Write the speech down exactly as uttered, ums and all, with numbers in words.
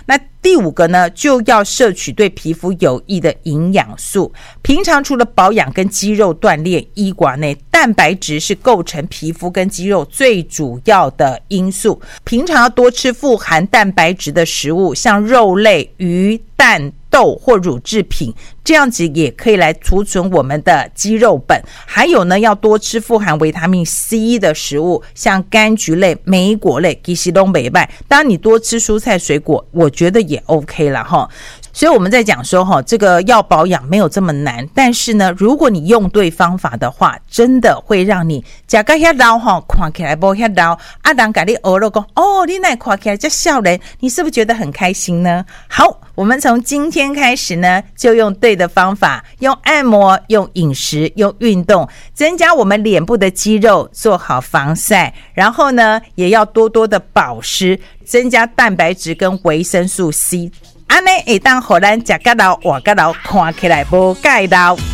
那第五个呢，就要摄取对皮肤有益的营养素。平常除了保养跟肌肉锻炼，医馆内蛋白质是构成皮肤跟肌肉最主要的因素。平常要多吃富含蛋白质的食物，像肉类、鱼、蛋、豆或乳制品，这样子也可以来储存我们的肌肉本。还有呢，要多吃富含维他命 C 的食物，像柑橘类、莓果类，其实都没败。当然你多吃蔬菜水果，我觉得也 OK 啦齁。所以我们在讲说齁，这个要保养没有这么难，但是呢，如果你用对方法的话，真的会让你吃到那么老齁，看起来不那么老。啊人跟你学了说，哦，你那看起来这少年，你是不是觉得很开心呢？好，我们从今天开始呢，就用对的方法，用按摩，用饮食，用运动，增加我们脸部的肌肉，做好防晒，然后呢，也要多多的保湿，增加蛋白质跟维生素 C。安尼会当互咱食甲老活甲老，看起来无介老。